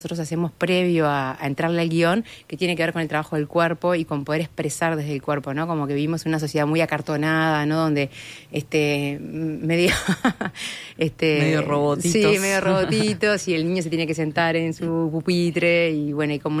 nosotros hacemos previo a entrarle al guión, que tiene que ver con el trabajo del cuerpo y con poder expresar desde el cuerpo, ¿no? Como que vivimos en una sociedad muy acartonada, ¿no? Donde medio medio robotitos. Sí, medio robotitos, y el niño se tiene que sentar en su pupitre, y bueno, hay como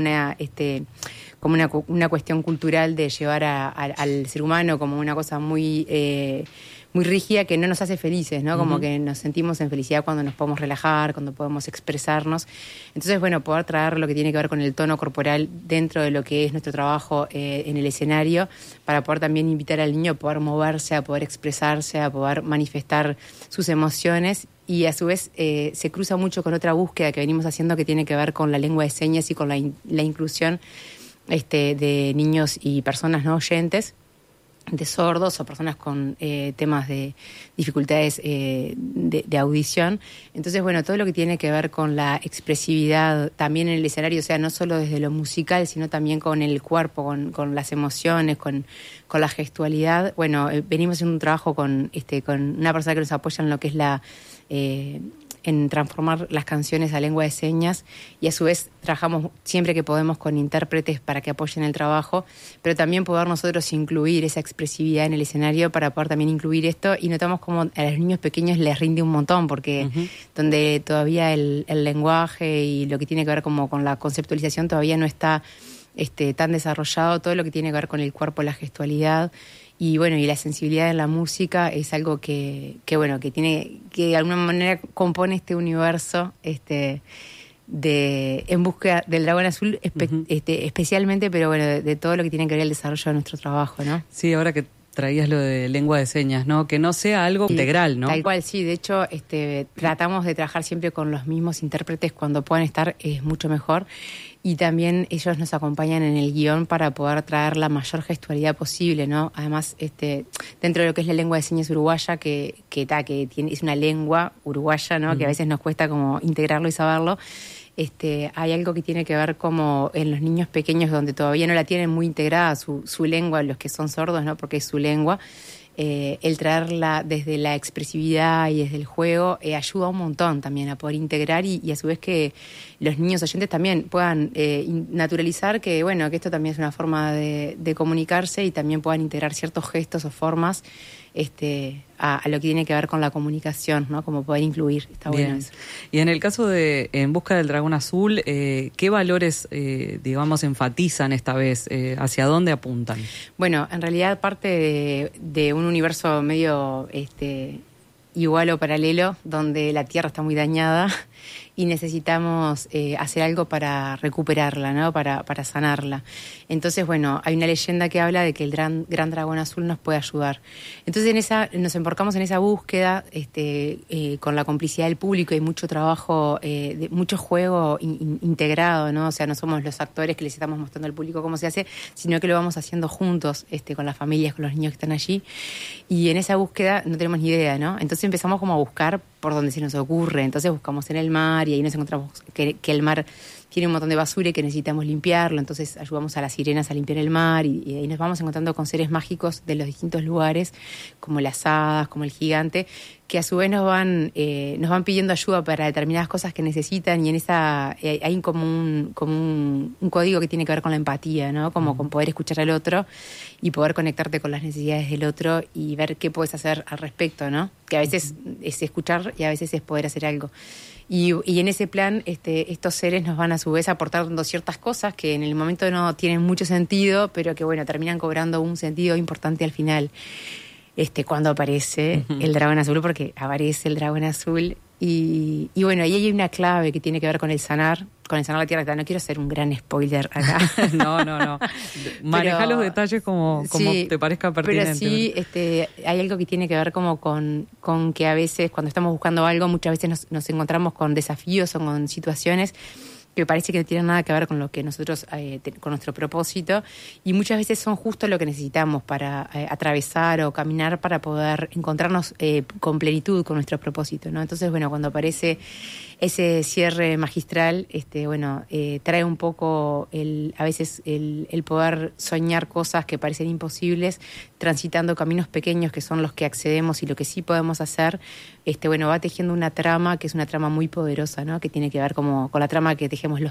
una cuestión cultural de llevar al ser humano como una cosa muy muy rígida, que no nos hace felices, ¿no? Como que nos sentimos en felicidad cuando nos podemos relajar, cuando podemos expresarnos. Entonces, bueno, poder traer lo que tiene que ver con el tono corporal dentro de lo que es nuestro trabajo en el escenario, para poder también invitar al niño a poder moverse, a poder expresarse, a poder manifestar sus emociones. Y a su vez se cruza mucho con otra búsqueda que venimos haciendo, que tiene que ver con la lengua de señas y con la inclusión de niños y personas no oyentes, de sordos o personas con temas de dificultades de audición. Entonces, bueno, todo lo que tiene que ver con la expresividad también en el escenario, o sea, no solo desde lo musical, sino también con el cuerpo, con las emociones, con la gestualidad. Bueno, venimos en un trabajo con una persona que nos apoya en lo que es en transformar las canciones a lengua de señas, y a su vez trabajamos siempre que podemos con intérpretes para que apoyen el trabajo, pero también poder nosotros incluir esa expresividad en el escenario para poder también incluir esto, y notamos como a los niños pequeños les rinde un montón, porque donde todavía el lenguaje y lo que tiene que ver como con la conceptualización todavía no está tan desarrollado, todo lo que tiene que ver con el cuerpo, la gestualidad y bueno, y la sensibilidad en la música es algo que de alguna manera compone este universo en busca del dragón azul, especialmente, pero bueno, de todo lo que tiene que ver el desarrollo de nuestro trabajo, ¿no? Sí, ahora que traías lo de lengua de señas, ¿no? Que no sea algo integral, ¿no? Tal cual, sí. De hecho, tratamos de trabajar siempre con los mismos intérpretes. Cuando puedan estar es mucho mejor. Y también ellos nos acompañan en el guión para poder traer la mayor gestualidad posible, ¿no? Además, dentro de lo que es la lengua de señas uruguaya, que es una lengua uruguaya, ¿no? Que a veces nos cuesta como integrarlo y saberlo. Hay algo que tiene que ver como en los niños pequeños, donde todavía no la tienen muy integrada su lengua, los que son sordos, ¿no? Porque es su lengua. El traerla desde la expresividad y desde el juego ayuda un montón también a poder integrar y a su vez que los niños oyentes también puedan naturalizar que, bueno, que esto también es una forma de comunicarse, y también puedan integrar ciertos gestos o formas a lo que tiene que ver con la comunicación, ¿no? Como poder incluir. Está bueno eso. Y en el caso de En busca del dragón azul, ¿qué valores, digamos, enfatizan esta vez? ¿Hacia dónde apuntan? Bueno, en realidad parte de un universo medio igual o paralelo, donde la Tierra está muy dañada y necesitamos hacer algo para recuperarla, ¿no? Para sanarla. Entonces, bueno, hay una leyenda que habla de que el gran dragón azul nos puede ayudar. Entonces nos embarcamos en esa búsqueda con la complicidad del público y mucho trabajo, mucho juego integrado, ¿no? O sea, no somos los actores que les estamos mostrando al público cómo se hace, sino que lo vamos haciendo juntos, con las familias, con los niños que están allí. Y en esa búsqueda no tenemos ni idea, ¿no? Entonces empezamos como a buscar por donde se nos ocurre. Entonces buscamos en el mar y ahí nos encontramos que el mar tiene un montón de basura y que necesitamos limpiarlo. Entonces ayudamos a las sirenas a limpiar el mar y ahí nos vamos encontrando con seres mágicos de los distintos lugares, como las hadas, como el gigante, que a su vez nos van pidiendo ayuda para determinadas cosas que necesitan, y en esa hay como un código que tiene que ver con la empatía, ¿no? Como con poder escuchar al otro y poder conectarte con las necesidades del otro y ver qué puedes hacer al respecto, ¿no? Que a veces es escuchar y a veces es poder hacer algo. Y en ese plan estos seres nos van a su vez aportando ciertas cosas que en el momento no tienen mucho sentido, pero que bueno, terminan cobrando un sentido importante al final. Cuando aparece el dragón azul, porque aparece el dragón azul y bueno, ahí hay una clave que tiene que ver con el sanar la tierra. No quiero hacer un gran spoiler acá. No. Maneja los detalles como sí, te parezca pertinente. Pero sí, hay algo que tiene que ver como con que a veces cuando estamos buscando algo, muchas veces nos encontramos con desafíos o con situaciones que parece que no tienen nada que ver con lo que nosotros, con nuestro propósito, y muchas veces son justo lo que necesitamos para atravesar o caminar para poder encontrarnos con plenitud con nuestro propósito, ¿no? Entonces, bueno, cuando aparece ese cierre magistral, trae un poco a veces el poder soñar cosas que parecen imposibles, transitando caminos pequeños que son los que accedemos y lo que sí podemos hacer. Va tejiendo una trama que es una trama muy poderosa, ¿no? Que tiene que ver como con la trama que tejemos los